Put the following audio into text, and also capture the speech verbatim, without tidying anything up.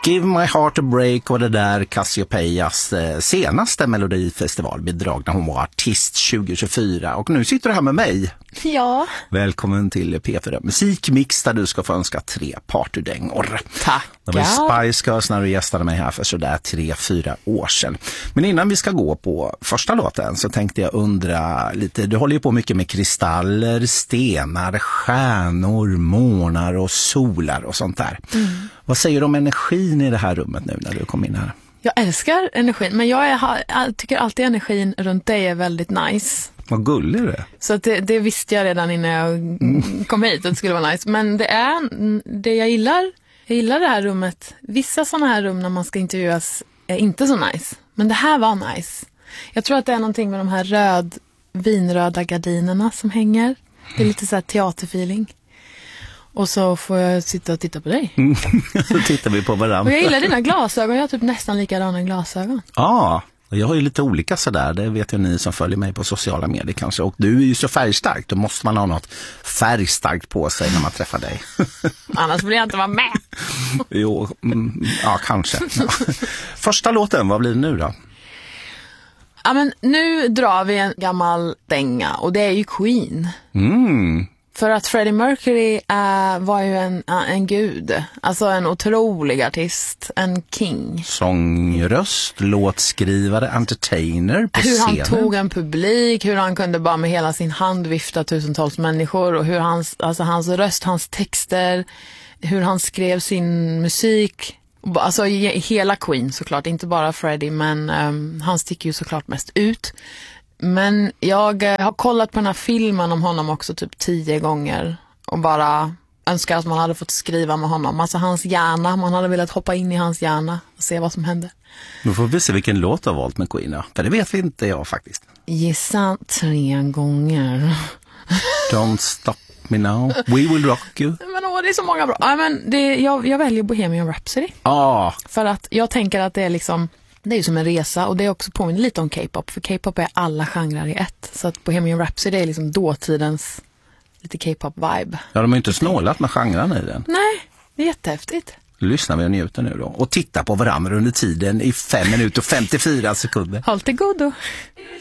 Give My Heart a Break och det där Cassiopeias eh, senaste melodifestivalbidrag när hon var artist tjugo tjugofyra. Och nu sitter du här med mig. Ja. Välkommen till P fyra Musikmix där du ska få önska tre partydängor. Tack. Det var Spice Girls när du gästade mig här för sådär tre, fyra år sedan. Men innan vi ska gå på första låten så tänkte jag undra lite, du håller ju på mycket med kristaller, stenar, stjärnor, månar och solar och sånt där. Mm. Vad säger du om energin i det här rummet nu när du kom in här? Jag älskar energin, men jag, är, jag tycker alltid energin runt dig är väldigt nice. Vad gullig du är. Så att det, det visste jag redan innan jag mm. kom hit att det skulle vara nice. Men det är det jag gillar. Jag gillar det här rummet. Vissa sådana här rum när man ska intervjuas är inte så nice. Men det här var nice. Jag tror att det är någonting med de här röd, vinröda gardinerna som hänger. Det är lite så här teaterfeeling. Och så får jag sitta och titta på dig. Så tittar vi på varandra. Och jag gillar dina glasögon. Jag har typ nästan likadana glasögon. Ja, ah, jag har ju lite olika sådär. Det vet ju ni som följer mig på sociala medier kanske. Och du är ju så färgstark. Då måste man ha något färgstarkt på sig när man träffar dig. Annars vill jag inte vara med. Jo, mm, ja kanske. Ja. Första låten, vad blir det nu då? Ja, men nu drar vi en gammal dänga. Och det är ju Queen. Mm. För att Freddie Mercury äh, var ju en, äh, en gud. Alltså en otrolig artist. En king. Sångröst, låtskrivare, entertainer på hur scenen. Hur han tog en publik. Hur han kunde bara med hela sin hand vifta tusentals människor. Och hur hans, alltså hans röst, hans texter. Hur han skrev sin musik. Alltså hela Queen såklart. Inte bara Freddie, men um, han sticker ju såklart mest ut. Men jag har kollat på den här filmen om honom också typ tio gånger och bara önskar att man hade fått skriva med honom. Alltså hans hjärna, man hade velat hoppa in i hans hjärna och se vad som hände. Nu får vi se vilken låt du har valt med Queen, för det vet vi inte jag faktiskt. Gissa tre gånger. Don't stop me now, we will rock you. Men åh, det är så många bra. Ja, men det, jag, jag väljer Bohemian Rhapsody. Ah. För att jag tänker att det är liksom... Det är ju som en resa och det är också påminner lite om K-pop. För K-pop är alla genrer i ett. Så att Bohemian Rhapsody är liksom dåtidens lite K-pop-vibe. Ja, de har ju inte snålat med genrerna i den. Nej, det är jättehäftigt. Lyssnar vi och njuter nu då. Och titta på varandra under tiden i fem minuter och femtiofyra sekunder. Håll till godo.